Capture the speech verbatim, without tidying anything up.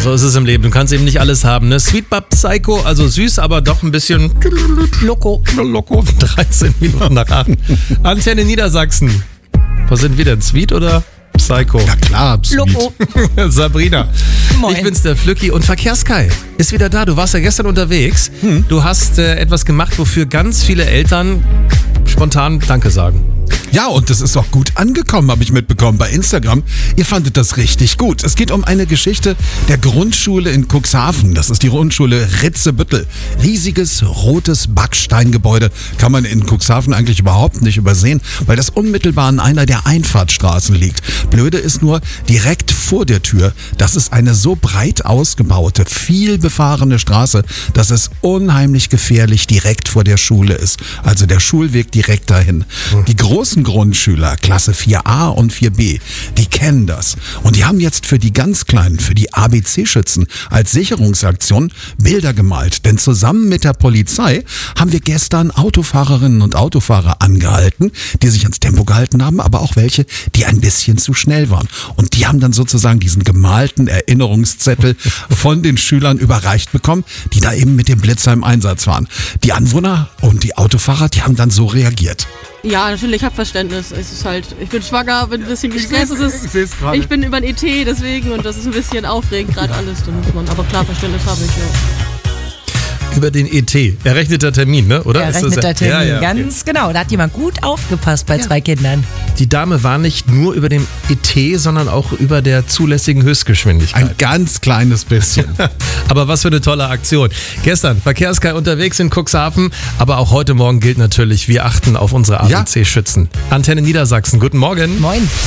so ist es im Leben. Du kannst eben nicht alles haben, ne? Sweet But Psycho, also süß, aber doch ein bisschen loco. Loco. dreizehn Minuten nach acht. Antenne Niedersachsen. Was sind wir denn? Sweet oder Psycho? Ja klar, sweet. Loco. Sabrina. Moin. Ich bin's, der Flücki. Und Verkehrskai ist wieder da. Du warst ja gestern unterwegs. Hm. Du hast äh, etwas gemacht, wofür ganz viele Eltern spontan Danke sagen. Ja, und das ist auch gut angekommen, habe ich mitbekommen bei Instagram. Ihr fandet das richtig gut. Es geht um eine Geschichte der Grundschule in Cuxhaven. Das ist die Grundschule Ritzebüttel. Riesiges, rotes Backsteingebäude kann man in Cuxhaven eigentlich überhaupt nicht übersehen, weil das unmittelbar an einer der Einfahrtstraßen liegt. Blöde ist nur, direkt vor der Tür, das ist eine so breit ausgebaute, viel befahrene Straße, dass es unheimlich gefährlich direkt vor der Schule ist. Also der Schulweg direkt dahin. Die großen Grundschüler, Klasse vier a und vier b, die kennen das. Und die haben jetzt für die ganz Kleinen, für die A B C-Schützen als Sicherungsaktion Bilder gemalt. Denn zusammen mit der Polizei haben wir gestern Autofahrerinnen und Autofahrer angehalten, die sich ans Tempo gehalten haben, aber auch welche, die ein bisschen zu schnell waren. Und die haben dann sozusagen diesen gemalten Erinnerungszettel von den Schülern überreicht bekommen, die da eben mit dem Blitzer im Einsatz waren. Die Anwohner und die Autofahrer, die haben dann so reagiert. Ja, natürlich, ich habe Verständnis. Es ist halt, ich bin schwanger, bin ein bisschen gestresst. Es ist, ich, ich bin über ein E T, deswegen, und das ist ein bisschen aufregend gerade alles. Da muss man, aber klar, Verständnis habe ich, ja. Über den E T. Errechneter Termin, ne? Oder? Errechneter Termin, ja, ja, ganz okay. genau. Da hat jemand gut aufgepasst bei ja. zwei Kindern. Die Dame war nicht nur über dem E T, sondern auch über der zulässigen Höchstgeschwindigkeit. Ein ganz kleines bisschen. Aber was für eine tolle Aktion. Gestern Verkehrskai unterwegs in Cuxhaven, aber auch heute Morgen gilt natürlich, wir achten auf unsere A B C-Schützen. Ja. Antenne Niedersachsen, guten Morgen. Moin.